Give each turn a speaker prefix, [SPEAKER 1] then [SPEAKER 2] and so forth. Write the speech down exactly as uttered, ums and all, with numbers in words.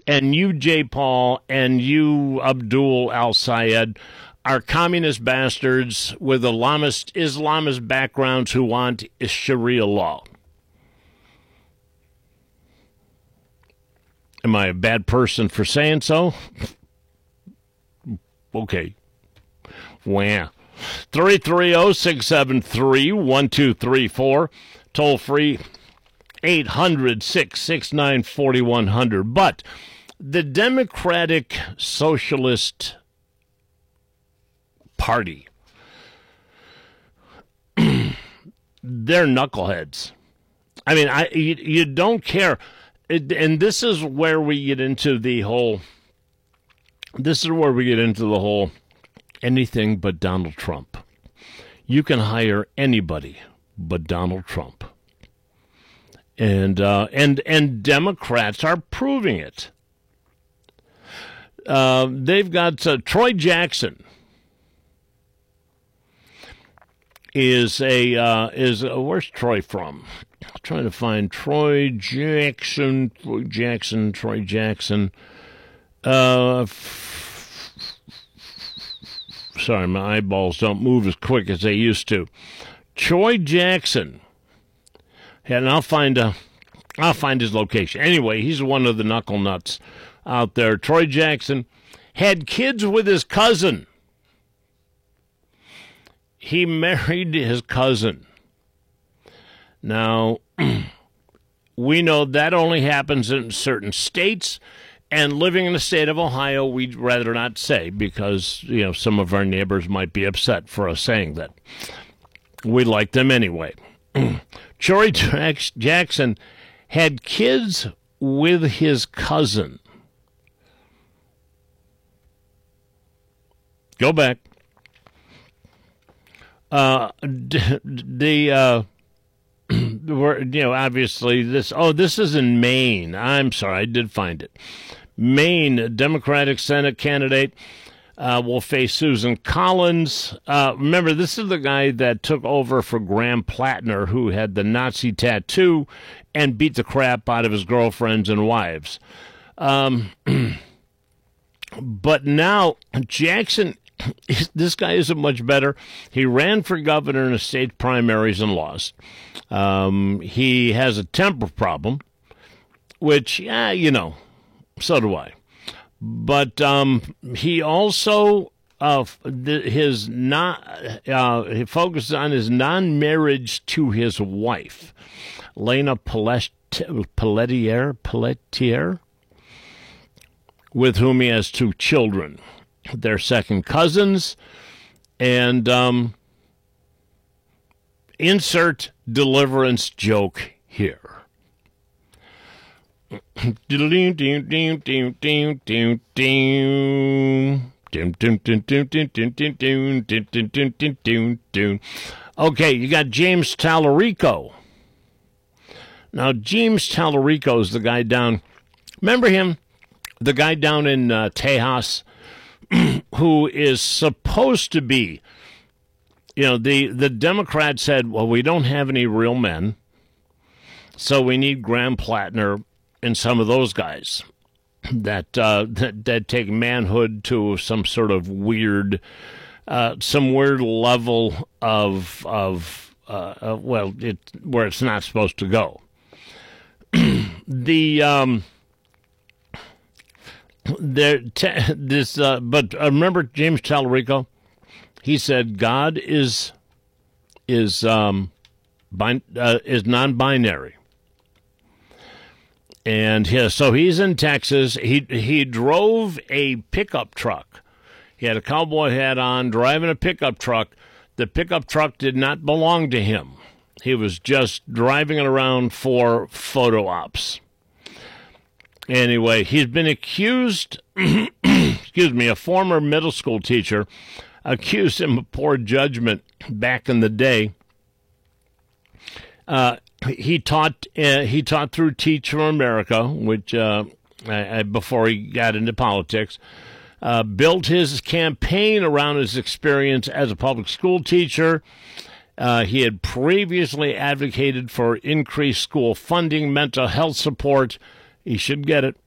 [SPEAKER 1] and you, Jay Paul, and you, Abdul Al-Sayed, are communist bastards with Islamist, Islamist backgrounds who want Sharia law. Am I a bad person for saying so? Okay. Wow. three three zero, six seven three, one two three four. Toll free, eight hundred, six six nine, four one zero zero. But the Democratic Socialist Party, they're knuckleheads. I mean, I you, you don't care. It, and this is where we get into the whole, this is where we get into the whole anything but Donald Trump. You can hire anybody but Donald Trump. And uh, and and Democrats are proving it. Uh, they've got uh, Troy Jackson is a uh, is a, where's Troy from? I'm trying to find Troy Jackson, Troy Jackson, Troy Jackson. Uh, f- sorry, my eyeballs don't move as quick as they used to. Troy Jackson. And I'll find a, I'll find his location. Anyway, he's one of the knuckle nuts out there. Troy Jackson had kids with his cousin. He married his cousin. Now, we know that only happens in certain states, and living in the state of Ohio, we'd rather not say because, you know, some of our neighbors might be upset for us saying that. We like them anyway. Troy Jackson had kids with his cousin. Go back. Uh, the, uh, you know, obviously this, oh, this is in Maine. I'm sorry, I did find it. Maine Democratic Senate candidate uh, will face Susan Collins. Uh, remember, this is the guy that took over for Graham Plattner, who had the Nazi tattoo and beat the crap out of his girlfriends and wives. Um, but now Jackson, this guy isn't much better. He ran for governor in the state primaries and lost. Um, he has a temper problem, which, yeah, you know, so do I. But um, he also uh, his not uh, he focused on his non-marriage to his wife, Lena Pelletier, Pelletier, with whom he has two children. They're second cousins, and um, insert deliverance joke here. Okay, you got James Tallarico. Now, James Tallarico is the guy down, remember him? The guy down in uh, Tejas, who is supposed to be, you know, the, the Democrats said, well, we don't have any real men, so we need Graham Plattner and some of those guys that, uh, that that take manhood to some sort of weird, uh, some weird level of of uh, uh, well, it where it's not supposed to go. the um, there te- this uh, but uh, remember James Tallarico? He said God is is um, bin- uh, is non-binary. And his, so he's in Texas. He he drove a pickup truck. He had a cowboy hat on, driving a pickup truck. The pickup truck did not belong to him. He was just driving it around for photo ops. Anyway, he's been accused, excuse me, a former middle school teacher accused him of poor judgment back in the day. Uh, He taught uh, he taught through Teach for America, which uh, I, I, before he got into politics, uh, built his campaign around his experience as a public school teacher. Uh, he had previously advocated for increased school funding, mental health support. He should get it.